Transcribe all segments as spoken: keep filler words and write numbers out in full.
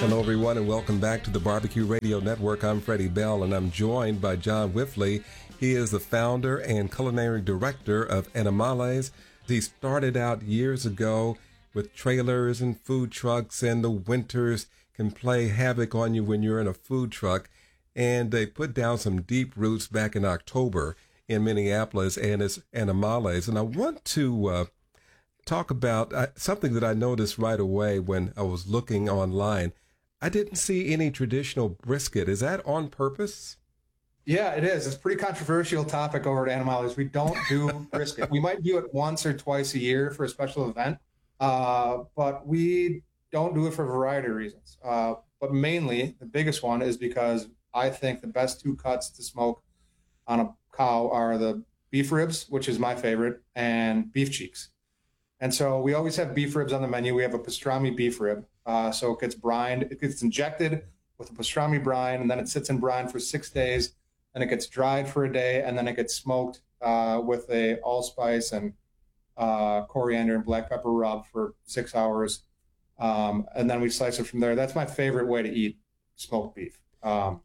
Hello, everyone, and welcome back to the Barbecue Radio Network. I'm Freddie Bell, and I'm joined by John Wifley. He is the founder and culinary director of Animales. He started out years ago with trailers and food trucks, and the winters can play havoc on you when you're in a food truck. And they put down some deep roots back in October in Minneapolis, and it's Animales. And I want to uh, talk about uh, something that I noticed right away when I was looking online. I didn't see any traditional brisket. Is that on purpose? Yeah, it is. It's a pretty controversial topic over at Animales. We don't do brisket. We might do it once or twice a year for a special event, uh, but we don't do it for a variety of reasons. Uh, but mainly, the biggest one is because I think the best two cuts to smoke on a cow are the beef ribs, which is my favorite, and beef cheeks. And so we always have beef ribs on the menu. We have a pastrami beef rib. Uh, so it gets brined. It gets injected with a pastrami brine, and then it sits in brine for six days. Then it gets dried for a day, and then it gets smoked uh, with a allspice and uh, coriander and black pepper rub for six hours. Um, and then we slice it from there. That's my favorite way to eat smoked beef. Um,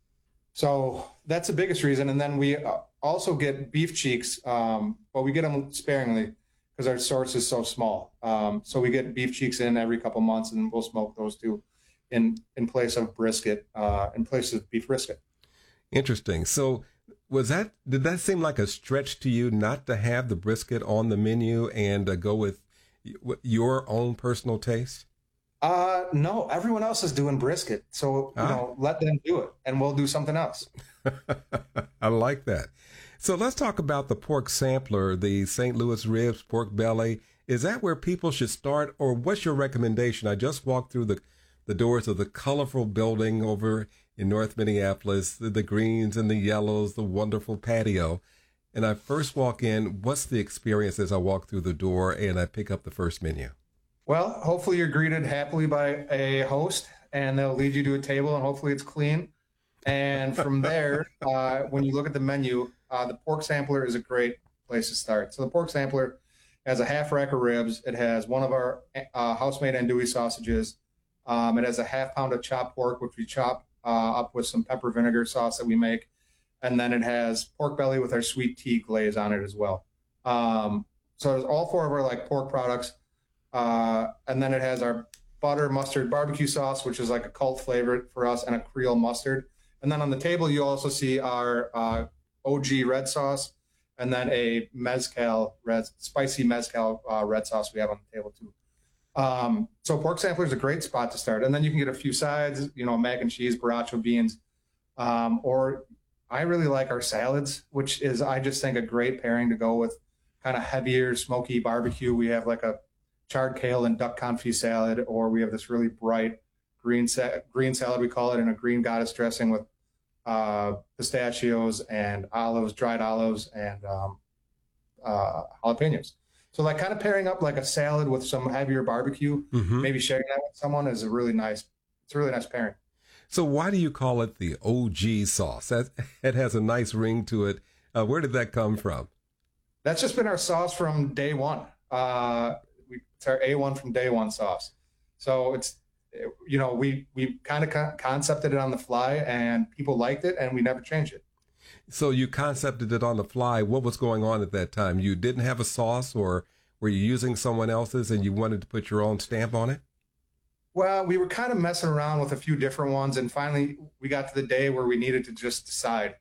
so that's the biggest reason. And then we also get beef cheeks, um, but we get them sparingly, because our source is so small. Um, so we get beef cheeks in every couple months, and we'll smoke those two in, in place of brisket, uh, in place of beef brisket. Interesting. So was that, did that seem like a stretch to you not to have the brisket on the menu and uh, go with your own personal taste? Uh, no, everyone else is doing brisket. So, you ah. know, let them do it, and we'll do something else. I like that. So let's talk about the pork sampler, the Saint Louis ribs, pork belly. Is that where people should start, or what's your recommendation? I just walked through the, the doors of the colorful building over in North Minneapolis, the, the greens and the yellows, the wonderful patio. And I first walk in, what's the experience as I walk through the door and I pick up the first menu? Well, hopefully you're greeted happily by a host, and they'll lead you to a table, and hopefully it's clean. And from there, uh, when you look at the menu, uh, the pork sampler is a great place to start. So the pork sampler has a half rack of ribs. It has one of our uh, house-made andouille sausages. Um, it has a half pound of chopped pork, which we chop uh, up with some pepper vinegar sauce that we make. And then it has pork belly with our sweet tea glaze on it as well. Um, so there's all four of our like pork products. Uh, and then it has our butter mustard barbecue sauce, which is like a cult favorite for us, and a Creole mustard. And then on the table, you also see our uh, O G red sauce, and then a mezcal red, spicy mezcal uh, red sauce we have on the table too. Um, so pork sampler is a great spot to start. And then you can get a few sides, you know, mac and cheese, borracho beans, um, or I really like our salads, which is, I just think, a great pairing to go with kind of heavier, smoky barbecue. We have like a charred kale and duck confit salad, or we have this really bright green sa- green salad, we call it, in a green goddess dressing with uh, pistachios and olives, dried olives, and um, uh, jalapenos. So like kind of pairing up like a salad with some heavier barbecue, mm-hmm. maybe sharing that with someone is a really nice, it's a really nice pairing. So why do you call it the O G sauce? That, it has a nice ring to it. Uh, where did that come from? That's just been our sauce from day one. Uh, we, it's our A one from day one sauce. So it's, you know, we, we kind of con- concepted it on the fly, and people liked it, and we never changed it. So you concepted it on the fly. What was going on at that time? You didn't have a sauce, or were you using someone else's and you wanted to put your own stamp on it? Well, we were kind of messing around with a few different ones, and finally we got to the day where we needed to just decide.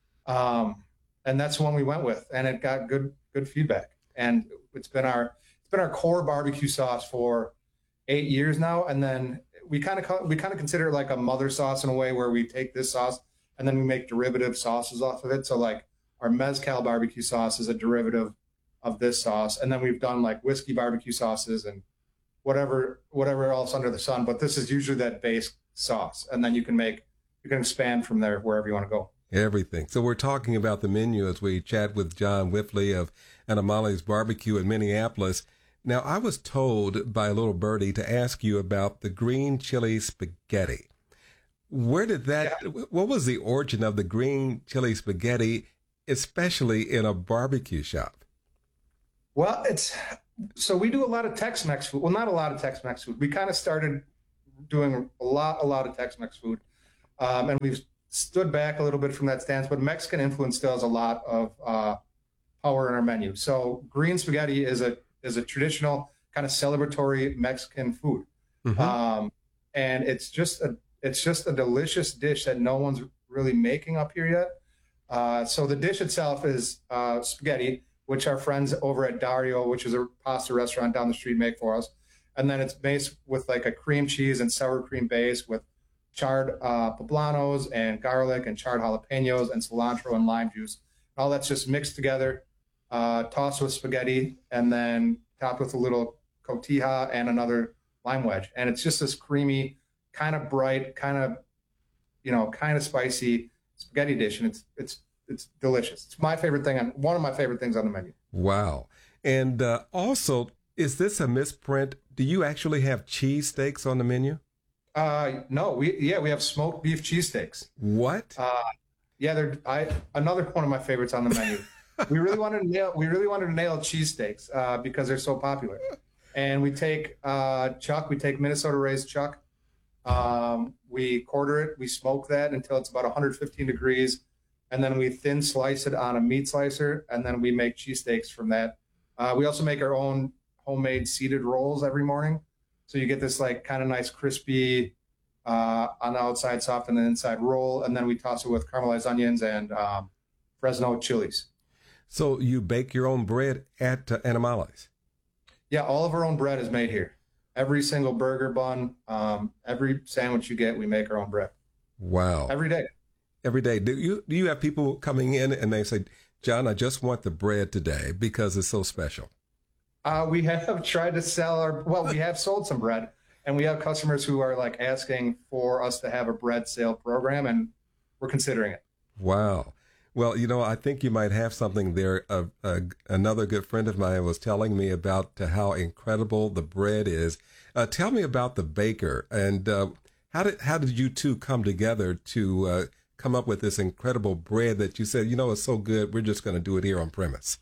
Um, and that's the one we went with, and it got good, good feedback. And it's been our, it's been our core barbecue sauce for eight years now. And then we kind of, we kind of consider it like a mother sauce in a way, where we take this sauce and then we make derivative sauces off of it. So like our mezcal barbecue sauce is a derivative of this sauce. And then we've done like whiskey barbecue sauces and whatever, whatever else under the sun. But this is usually that base sauce. And then you can make, you can expand from there wherever you want to go. Everything. So we're talking about the menu as we chat with John Wifley of Animales Barbecue in Minneapolis. Now, I was told by a little birdie to ask you about the green chili spaghetti. Where did that, yeah. what was the origin of the green chili spaghetti, especially in a barbecue shop? Well, it's, so we do a lot of Tex-Mex food. Well, not a lot of Tex-Mex food. We kind of started doing a lot, a lot of Tex-Mex food. Um, and we've stood back a little bit from that stance, but Mexican influence still has a lot of uh, power in our menu. So green spaghetti is a is a traditional kind of celebratory Mexican food. Mm-hmm. Um, and it's just a it's just a delicious dish that no one's really making up here yet. Uh, so the dish itself is uh, spaghetti, which our friends over at Dario, which is a pasta restaurant down the street, make for us. And then it's based with like a cream cheese and sour cream base with charred uh, poblanos and garlic and charred jalapenos and cilantro and lime juice. All that's just mixed together, uh, tossed with spaghetti, and then topped with a little cotija and another lime wedge. And it's just this creamy, kind of bright, kind of, you know, kind of spicy spaghetti dish. And it's, it's, it's delicious. It's my favorite thing, on one of my favorite things on the menu. Wow. And uh, also, is this a misprint? Do you actually have cheesesteaks on the menu? Uh, no, we, yeah, we have smoked beef cheesesteaks. What? Uh, yeah, they're, I, another one of my favorites on the menu. we really wanted to nail, we really wanted to nail cheesesteaks, uh, because they're so popular. And we take, uh, chuck, we take Minnesota raised chuck. Um, we quarter it, we smoke that until it's about one hundred fifteen degrees. And then we thin slice it on a meat slicer. And then we make cheesesteaks from that. Uh, we also make our own homemade seeded rolls every morning. So you get this like kind of nice crispy uh, on the outside, soft on the inside roll. And then we toss it with caramelized onions and um, Fresno chilies. So you bake your own bread at uh, Animales? Yeah, all of our own bread is made here. Every single burger bun, um, every sandwich you get, we make our own bread. Wow. Every day. Every day. Do you, do you have people coming in and they say, John, I just want the bread today because it's so special? Uh, we have tried to sell our, well, we have sold some bread, and we have customers who are like asking for us to have a bread sale program, and we're considering it. Wow. Well, you know, I think you might have something there. Uh, uh, another good friend of mine was telling me about uh, how incredible the bread is. Uh, tell me about the baker, and uh, how did how did you two come together to uh, come up with this incredible bread that you said, you know, it's so good, we're just going to do it here on premise?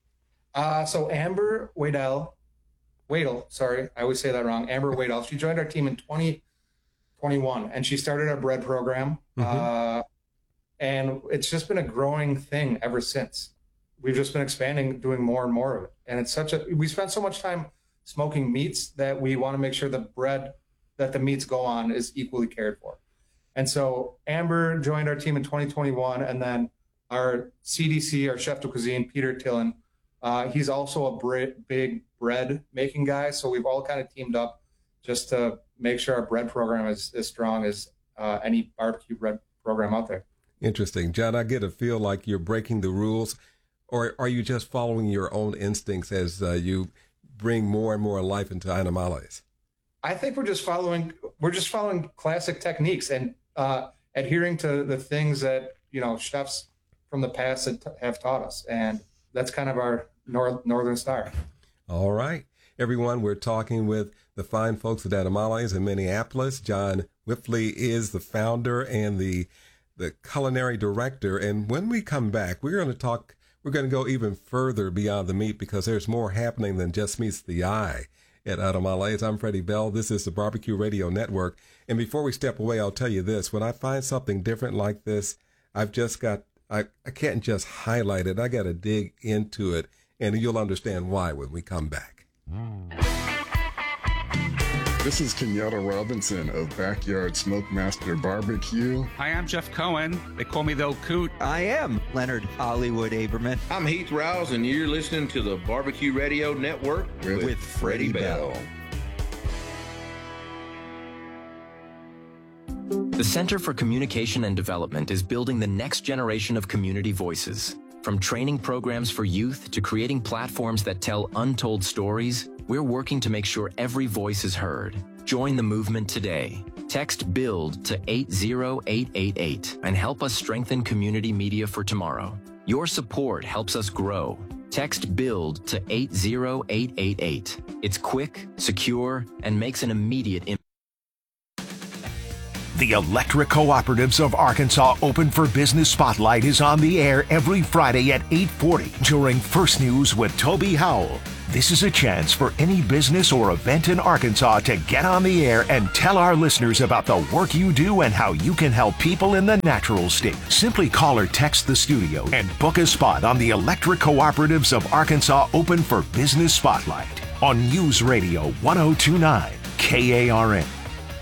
Uh, so Amber Waddell, Waddell, sorry, I always say that wrong. Amber Waddell, she joined our team in twenty twenty-one, and she started our bread program. Mm-hmm. Uh, and it's just been a growing thing ever since. We've just been expanding, doing more and more of it. And it's such a, we spend so much time smoking meats that we want to make sure the bread that the meats go on is equally cared for. And so Amber joined our team in twenty twenty-one, and then our C D C, our chef de cuisine, Peter Tillen, Uh, he's also a bre- big bread making guy. So we've all kind of teamed up just to make sure our bread program is as strong as uh, any barbecue bread program out there. Interesting. John, I get a feel like you're breaking the rules, or are you just following your own instincts as uh, you bring more and more life into Animales? I think we're just following, we're just following classic techniques and uh, adhering to the things that, you know, chefs from the past have taught us. And that's kind of our North, Northern Star. All right. Everyone, we're talking with the fine folks at Animales in Minneapolis. John Wipfli is the founder and the the culinary director. And when we come back, we're going to talk, we're going to go even further beyond the meat, because there's more happening than just meets the eye at Animales. I'm Freddie Bell. This is the Barbecue Radio Network. And before we step away, I'll tell you this. When I find something different like this, I've just got, I, I can't just highlight it. I got to dig into it. And you'll understand why when we come back. This is Kenyatta Robinson of Backyard Smokemaster Barbecue. Hi, I'm Jeff Cohen. They call me the Old Coot. I am Leonard Hollywood Aberman. I'm Heath Rouse, and you're listening to the Barbecue Radio Network with, with Freddie Bell. The Center for Communication and Development is building the next generation of community voices. From training programs for youth to creating platforms that tell untold stories, we're working to make sure every voice is heard. Join the movement today. Text BUILD to eight zero eight eight eight and help us strengthen community media for tomorrow. Your support helps us grow. Text BUILD to eight zero eight eight eight. It's quick, secure, and makes an immediate impact. The Electric Cooperatives of Arkansas Open for Business Spotlight is on the air every Friday at eight forty during First News with Toby Howell. This is a chance for any business or event in Arkansas to get on the air and tell our listeners about the work you do and how you can help people in the natural state. Simply call or text the studio and book a spot on the Electric Cooperatives of Arkansas Open for Business Spotlight on News Radio one oh two point nine K A R N.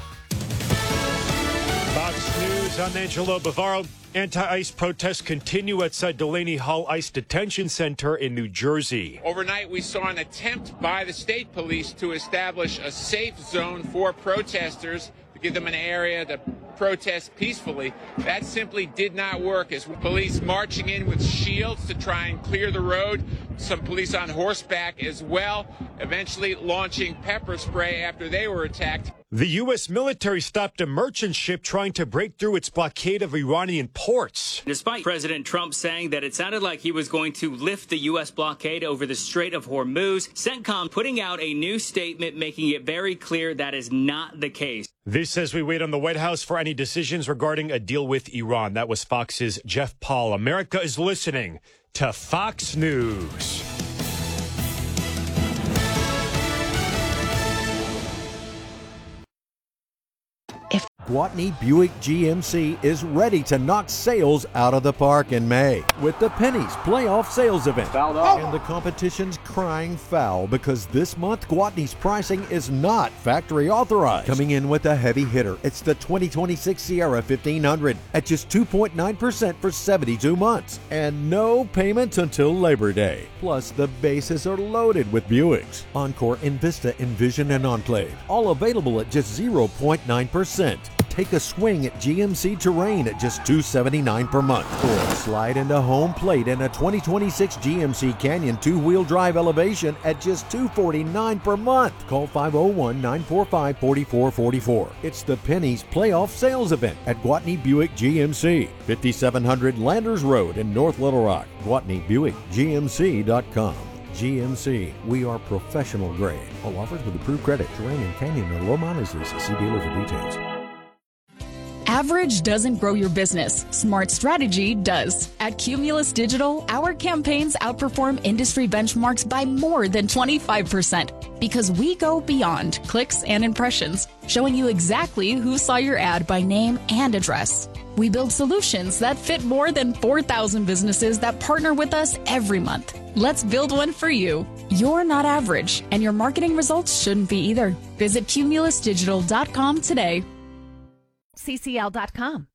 Fox News, I'm Angelo Bavaro. Anti-ICE protests continue outside Delaney Hall ICE Detention Center in New Jersey. Overnight, we saw an attempt by the state police to establish a safe zone for protesters, to give them an area to protest peacefully. That simply did not work, as police marching in with shields to try and clear the road, some police on horseback as well, eventually launching pepper spray after they were attacked. The U S military stopped a merchant ship trying to break through its blockade of Iranian ports. Despite President Trump saying that it sounded like he was going to lift the U S blockade over the Strait of Hormuz, CENTCOM putting out a new statement making it very clear that is not the case. This as we wait on the White House for any decisions regarding a deal with Iran. That was Fox's Jeff Paul. America is listening to Fox News. Gwatney Buick G M C is ready to knock sales out of the park in May with the Pennies Playoff Sales Event. Oh. And the competition's crying foul because this month Gwatney's pricing is not factory authorized. Coming in with a heavy hitter, it's the twenty twenty-six Sierra fifteen hundred at just two point nine percent for seventy-two months and no payments until Labor Day. Plus, the bases are loaded with Buicks. Encore, Envista, Envision, and Enclave, all available at just zero point nine percent. Take a swing at G M C Terrain at just two hundred seventy-nine dollars per month. Or slide into home plate in a twenty twenty-six G M C Canyon two-wheel drive Elevation at just two hundred forty-nine dollars per month. Call five oh one, nine four five, four four four four. It's the Pennies Playoff Sales Event at Gwatney Buick G M C, fifty-seven hundred Landers Road in North Little Rock. Gwatney Buick G M C dot com. G M C, we are professional grade. All offers with approved credit. Terrain and Canyon are low mileage leases. See dealer for details. Average doesn't grow your business. Smart strategy does. At Cumulus Digital, our campaigns outperform industry benchmarks by more than twenty-five percent because we go beyond clicks and impressions, showing you exactly who saw your ad by name and address. We build solutions that fit more than four thousand businesses that partner with us every month. Let's build one for you. You're not average, and your marketing results shouldn't be either. Visit Cumulus Digital dot com today. C C L dot com.